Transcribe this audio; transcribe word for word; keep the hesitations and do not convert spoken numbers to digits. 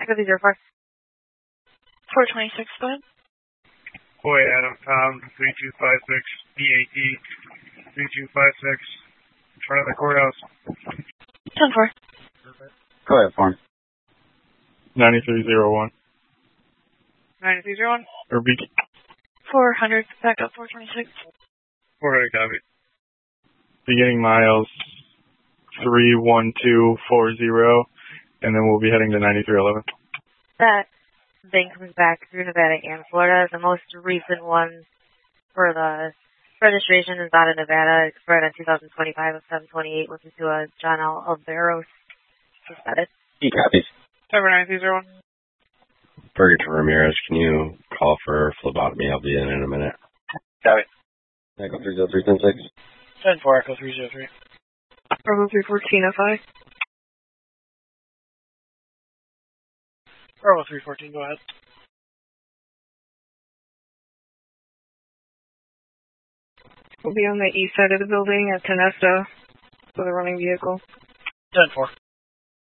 Copy zero four. four twenty-six, go ahead. Boy, Adam, Tom, three two five six, B A T, three two five six, in front of the courthouse. ten four. Go ahead, Form. ninety-three oh one. ninety-three oh one? Or B T. four hundred, back up four twenty-six. four hundred, copy. Beginning miles three one two four zero, and then we'll be heading to ninety-three eleven. That then comes back through Nevada and Florida. The most recent one for the registration is out of Nevada. Expired on two thousand twenty-five of seven twenty-eight. Went into a John L. Alvaros. Is that it? He copies. Cover ninety-three oh one. Burger to Ramirez, can you call for phlebotomy? I'll be in in a minute. Copy. Echo three zero three ten six. ten four, Echo three zero three. Bravo three fourteen F I. Bravo three fourteen, go ahead. We'll be on the east side of the building at Tenesta with a running vehicle. ten four.